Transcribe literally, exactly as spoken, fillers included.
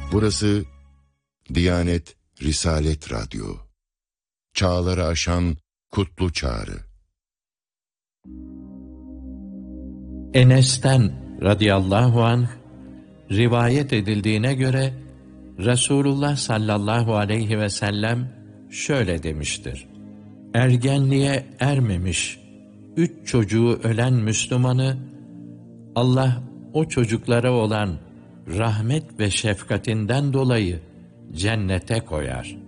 Burası Diyanet Risalet Radyo. Çağları aşan kutlu çağrı. Enes'ten radıyallahu anh rivayet edildiğine göre Resulullah sallallahu aleyhi ve sellem şöyle demiştir: ergenliğe ermemiş üç çocuğu ölen Müslümanı Allah o çocuklara olan rahmet ve şefkatinden dolayı cennete koyar.